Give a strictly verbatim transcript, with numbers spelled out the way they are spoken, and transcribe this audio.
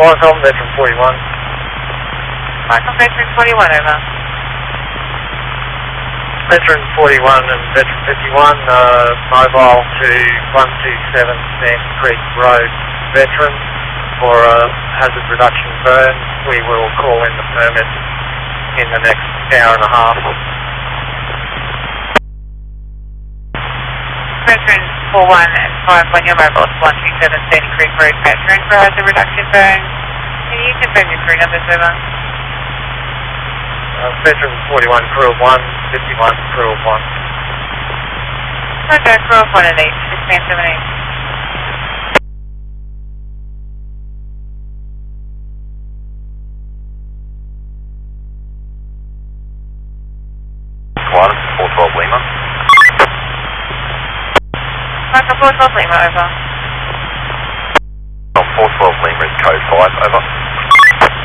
five Helm, veteran forty-one. five Helm, veteran forty-one, over. Veteran forty-one and veteran fifty-one, uh, mobile to one two seven Sand Creek Road, veteran, for a hazard reduction burn. We will call in the permit in the next hour and a half. Veteran four one and five one, your mobile is one two seven Sandy Creek Road, veteran, for a hazard reduction burn. Can you confirm your crew numbers, over? Uh, veteran forty-one, crew of one, fifty-one, crew of one. Okay, crew of one and eight, six nine seven eight. One, four twelve Lima. Michael, four twelve Lima, over. four twelve Lima is code five, over.